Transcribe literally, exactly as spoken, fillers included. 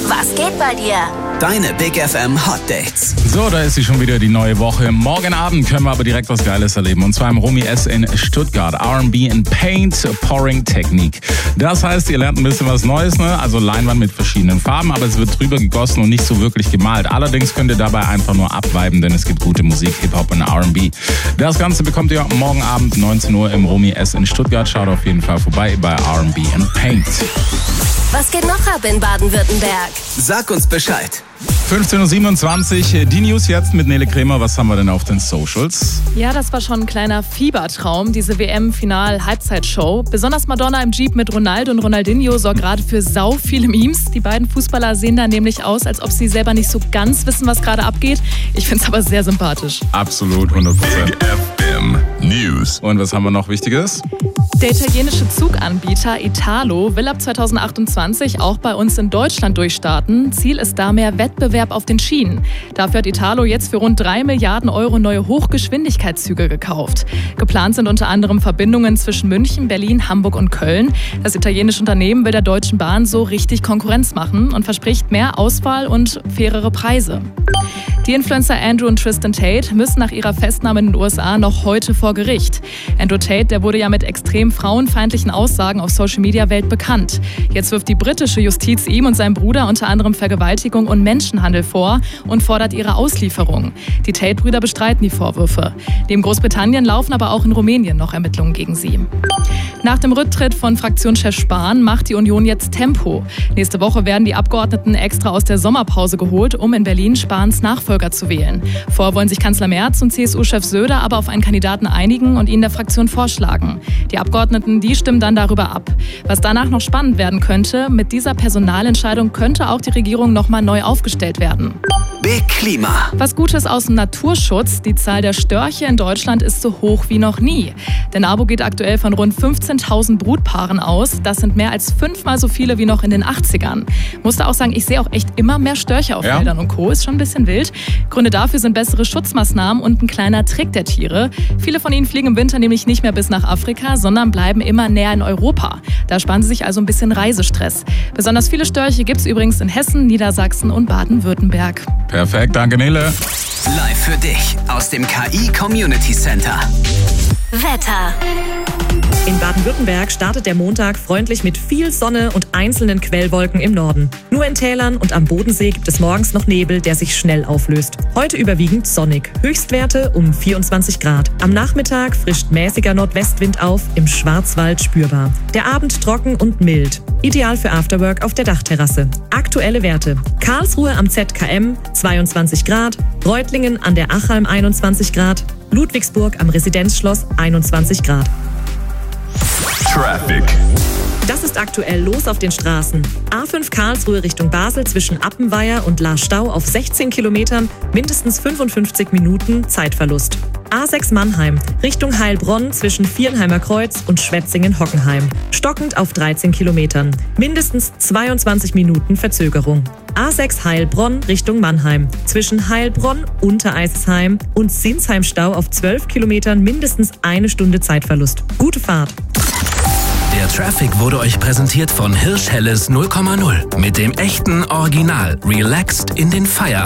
Was geht bei dir? Deine Big F M Hot Dates. So, da ist sie schon wieder, die neue Woche. Morgen Abend können wir aber direkt was Geiles erleben. Und zwar im Romy S in Stuttgart. R and B in Paint Pouring Technique. Das heißt, ihr lernt ein bisschen was Neues, ne? Also Leinwand mit verschiedenen Farben, aber es wird drüber gegossen und nicht so wirklich gemalt. Allerdings könnt ihr dabei einfach nur abviben, denn es gibt gute Musik, Hip-Hop und R and B. Das Ganze bekommt ihr morgen Abend neunzehn Uhr im Romy S in Stuttgart. Schaut auf jeden Fall vorbei bei R and B in Paint. Was geht noch ab in Baden-Württemberg? Sag uns Bescheid. fünfzehn Uhr siebenundzwanzig, die News jetzt mit Nele Kremer. Was haben wir denn auf den Socials? Ja, das war schon ein kleiner Fiebertraum, diese W M-Final-Halbzeitshow. Besonders Madonna im Jeep mit Ronaldo und Ronaldinho sorgt gerade für sau viele Memes. Die beiden Fußballer sehen da nämlich aus, als ob sie selber nicht so ganz wissen, was gerade abgeht. Ich finde es aber sehr sympathisch. Absolut, hundert Prozent. Big F M News. Und was haben wir noch Wichtiges? Der italienische Zuganbieter Italo will ab zweitausendachtundzwanzig auch bei uns in Deutschland durchstarten. Ziel ist da mehr Wettbewerb auf den Schienen. Dafür hat Italo jetzt für rund drei Milliarden Euro neue Hochgeschwindigkeitszüge gekauft. Geplant sind unter anderem Verbindungen zwischen München, Berlin, Hamburg und Köln. Das italienische Unternehmen will der Deutschen Bahn so richtig Konkurrenz machen und verspricht mehr Auswahl und fairere Preise. Die Influencer Andrew und Tristan Tate müssen nach ihrer Festnahme in den U S A noch heute vor Gericht. Andrew Tate, der wurde ja mit extrem frauenfeindlichen Aussagen auf Social Media Welt bekannt. Jetzt wirft die britische Justiz ihm und seinem Bruder unter anderem Vergewaltigung und Menschenhandel vor und fordert ihre Auslieferung. Die Tate-Brüder bestreiten die Vorwürfe. Neben Großbritannien laufen aber auch in Rumänien noch Ermittlungen gegen sie. Nach dem Rücktritt von Fraktionschef Spahn macht die Union jetzt Tempo. Nächste Woche werden die Abgeordneten extra aus der Sommerpause geholt, um in Berlin Spahns Nachfolger zu wählen. Vorher wollen sich Kanzler Merz und C S U-Chef Söder aber auf einen Kandidaten einigen und ihn der Fraktion vorschlagen. Die Abgeordneten, die stimmen dann darüber ab. Was danach noch spannend werden könnte, mit dieser Personalentscheidung könnte auch die Regierung nochmal neu aufgestellt werden. Big Klima. Was Gutes aus dem Naturschutz. Die Zahl der Störche in Deutschland ist so hoch wie noch nie. Der NABU geht aktuell von rund fünfzehntausend Brutpaaren aus. Das sind mehr als fünfmal so viele wie noch in den achtzigern. Musste auch sagen, ich sehe auch echt immer mehr Störche auf Ja. Feldern und Co. Ist schon ein bisschen wild. Gründe dafür sind bessere Schutzmaßnahmen und ein kleiner Trick der Tiere. Viele von ihnen fliegen im Winter nämlich nicht mehr bis nach Afrika, sondern bleiben immer näher in Europa. Da sparen sie sich also ein bisschen Reisestress. Besonders viele Störche gibt es übrigens in Hessen, Niedersachsen und Baden-Württemberg. Perfekt, danke Nele. Live für dich aus dem K I Community Center. Wetter. In Baden-Württemberg startet der Montag freundlich mit viel Sonne und einzelnen Quellwolken im Norden. Nur in Tälern und am Bodensee gibt es morgens noch Nebel, der sich schnell auflöst. Heute überwiegend sonnig. Höchstwerte um vierundzwanzig Grad. Am Nachmittag frischt mäßiger Nordwestwind auf, im Schwarzwald spürbar. Der Abend trocken und mild. Ideal für Afterwork auf der Dachterrasse. Aktuelle Werte. Karlsruhe am Z K M zweiundzwanzig Grad, Reutlingen an der Achalm einundzwanzig Grad, Ludwigsburg am Residenzschloss einundzwanzig Grad. Traffic. Das ist aktuell los auf den Straßen. A fünf Karlsruhe Richtung Basel zwischen Appenweier und Larstau auf sechzehn Kilometern, mindestens fünfundfünfzig Minuten Zeitverlust. A sechs Mannheim Richtung Heilbronn zwischen Viernheimer Kreuz und Schwetzingen-Hockenheim. Stockend auf dreizehn Kilometern, mindestens zweiundzwanzig Minuten Verzögerung. A sechs Heilbronn Richtung Mannheim zwischen Heilbronn, Untereisesheim und Sinsheim-Stau auf zwölf Kilometern, mindestens eine Stunde Zeitverlust. Gute Fahrt! Der Traffic wurde euch präsentiert von Hirsch Helles null Komma null. Mit dem echten Original. Relaxed in den Feierabend.